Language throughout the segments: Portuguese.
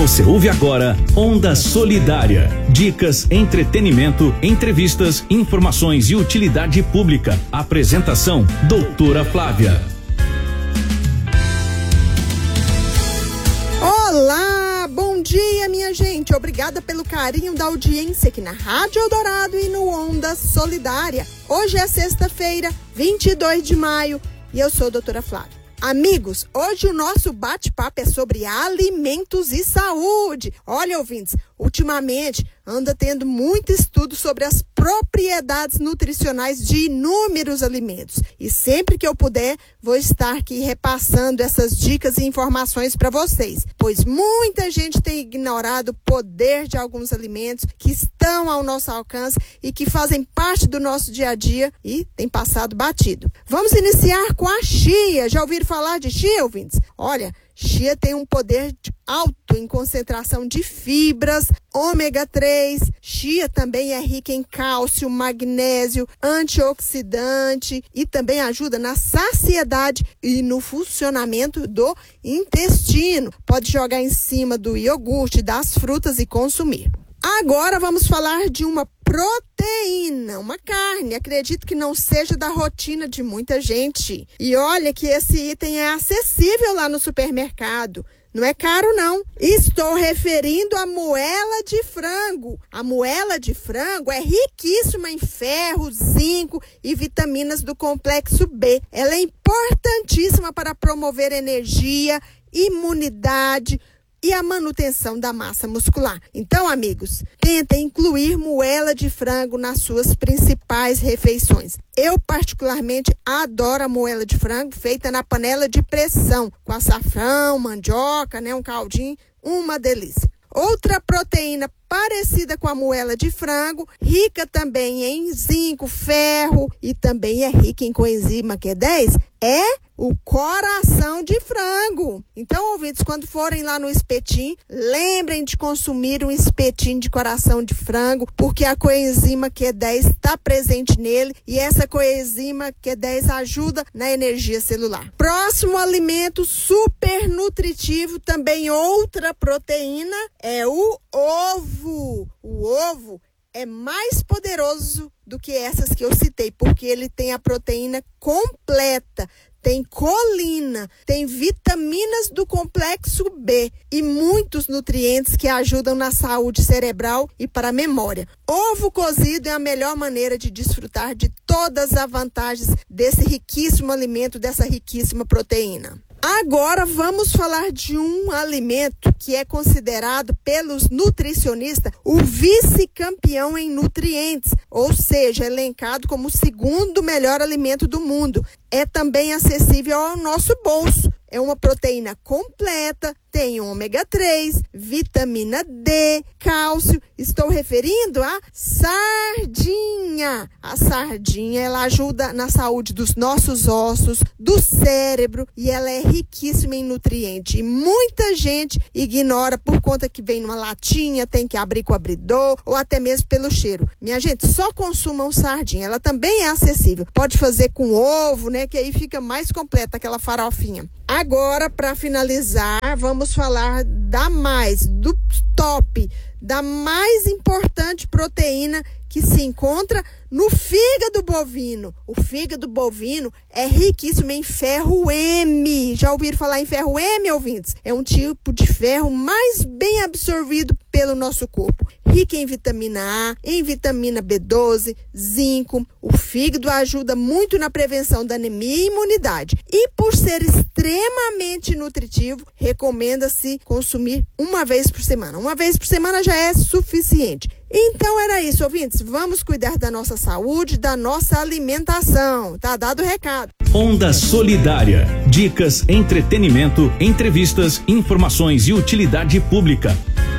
Você ouve agora Onda Solidária. Dicas, entretenimento, entrevistas, informações e utilidade pública. Apresentação, doutora Flávia. Olá, bom dia, minha gente. Obrigada pelo carinho da audiência aqui na Rádio Eldorado e no Onda Solidária. Hoje é sexta-feira, 22 de maio, e eu sou a doutora Flávia. Amigos, hoje o nosso bate-papo é sobre alimentos e saúde. Olha, ouvintes, ultimamente anda tendo muito estudo sobre as propriedades nutricionais de inúmeros alimentos. E sempre que eu puder, vou estar aqui repassando essas dicas e informações para vocês. Pois muita gente tem ignorado o poder de alguns alimentos que estão ao nosso alcance e que fazem parte do nosso dia a dia e tem passado batido. Vamos iniciar com a chia. Já ouviram falar de chia, ouvintes? Olha, chia tem um poder alto em concentração de fibras, ômega 3. Chia também é rica em cálcio, magnésio, antioxidante e também ajuda na saciedade e no funcionamento do intestino. Pode jogar em cima do iogurte, das frutas e consumir. Agora vamos falar de uma proteína, uma carne. Acredito que não seja da rotina de muita gente. E olha que esse item é acessível lá no supermercado. Não é caro, não. Estou referindo à moela de frango. A moela de frango é riquíssima em ferro, zinco e vitaminas do complexo B. Ela é importantíssima para promover energia, imunidade e a manutenção da massa muscular. Então, amigos, tentem incluir moela de frango nas suas principais refeições. Eu, particularmente, adoro a moela de frango feita na panela de pressão, com açafrão, mandioca, um caldinho, uma delícia. Outra proteína parecida com a moela de frango, rica também em zinco, ferro e também é rica em coenzima Q10, é o coração de frango. Então, ouvintes, quando forem lá no espetinho, lembrem de consumir um espetinho de coração de frango, porque a coenzima Q10 está presente nele e essa coenzima Q10 ajuda na energia celular. Próximo alimento super nutritivo, também outra proteína, é o ovo. O ovo é mais poderoso do que essas que eu citei, porque ele tem a proteína completa, tem colina, tem vitaminas do complexo B e muitos nutrientes que ajudam na saúde cerebral e para a memória. Ovo cozido é a melhor maneira de desfrutar de todas as vantagens desse riquíssimo alimento, dessa riquíssima proteína. Agora vamos falar de um alimento que é considerado pelos nutricionistas o vice-campeão em nutrientes, ou seja, elencado como o segundo melhor alimento do mundo. É também acessível ao nosso bolso. É uma proteína completa, tem ômega 3, vitamina D, cálcio. Estou referindo à sardinha. A sardinha, ela ajuda na saúde dos nossos ossos, do cérebro e ela é riquíssima em nutrientes. E muita gente ignora por conta que vem numa latinha, tem que abrir com o abridor ou até mesmo pelo cheiro. Minha gente, só consumam sardinha. Ela também é acessível. Pode fazer com ovo, que aí fica mais completa aquela farofinha. Agora, para finalizar, vamos falar do top, da mais importante proteína que se encontra no fígado bovino. O fígado bovino é riquíssimo em ferro M. Já ouviram falar em ferro M, ouvintes? É um tipo de ferro mais bem absorvido pelo nosso corpo. Rico em vitamina A, em vitamina B12, zinco. O fígado ajuda muito na prevenção da anemia e imunidade. E por ser extremamente nutritivo, recomenda-se consumir uma vez por semana. Uma vez por semana já é suficiente. Então era isso, ouvintes. Vamos cuidar da nossa saúde, da nossa alimentação. Tá dado o recado. Onda Solidária. Dicas, entretenimento, entrevistas, informações e utilidade pública.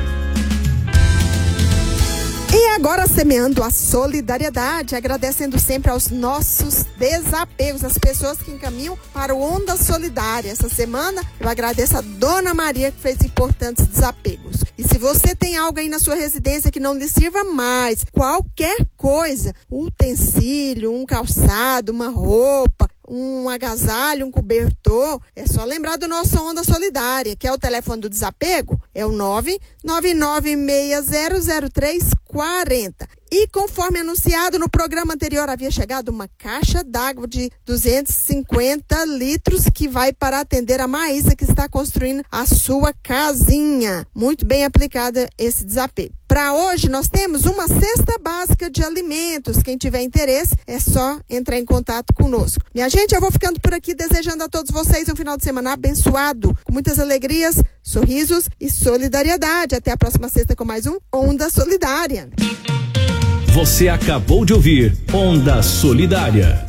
E agora, semeando a solidariedade, agradecendo sempre aos nossos desapegos, as pessoas que encaminham para o Onda Solidária. Essa semana eu agradeço a Dona Maria que fez importantes desapegos. E se você tem algo aí na sua residência que não lhe sirva mais, qualquer coisa, um utensílio, um calçado, uma roupa, um agasalho, um cobertor, é só lembrar do nosso Onda Solidária, que é o telefone do desapego, é o 999600340. E conforme anunciado no programa anterior, havia chegado uma caixa d'água de 250 litros que vai para atender a Maísa, que está construindo a sua casinha. Muito bem aplicada esse desapego. Para hoje nós temos uma cesta básica de alimentos. Quem tiver interesse é só entrar em contato conosco. Minha gente, eu vou ficando por aqui desejando a todos vocês um final de semana abençoado, com muitas alegrias, sorrisos e solidariedade. Até a próxima sexta com mais um Onda Solidária. Você acabou de ouvir Onda Solidária.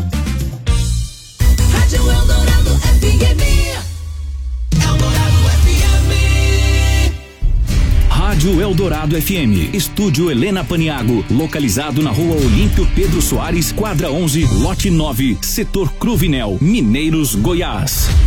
Rádio Eldorado FM. Eldorado FM. Rádio Eldorado FM. Estúdio Helena Paniago. Localizado na Rua Olímpio Pedro Soares, quadra 11, lote 9, setor Cruvinel, Mineiros, Goiás.